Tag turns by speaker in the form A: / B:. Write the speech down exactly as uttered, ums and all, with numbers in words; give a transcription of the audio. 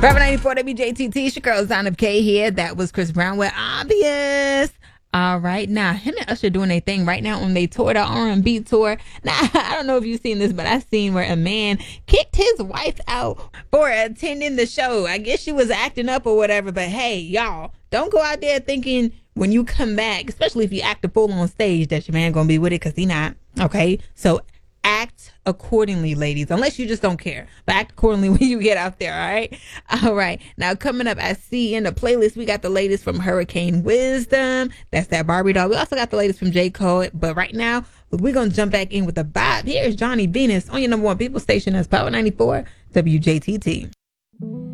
A: Forever ninety-four W J T T, your girl Zana K here. That was Chris Brown with Obvious. All right, now him and Usher doing their thing right now on their tour, the R and B tour. Now I don't know if you've seen this, but I seen where a man kicked his wife out for attending the show. I guess she was acting up or whatever. But hey, y'all, don't go out there thinking when you come back, especially if you act a fool on stage, that your man gonna be with it, because he not. Okay, so act accordingly, ladies, unless you just don't care, but act accordingly when you get out there. All right. All right. Now, coming up, I see in the playlist, we got the latest from Hurricane Wisdom. That's that Barbie doll. We also got the latest from J. Cole. But right now, we're going to jump back in with the vibe. Here's Johnny Venus on your number one people station. That's Power ninety-four W J T T.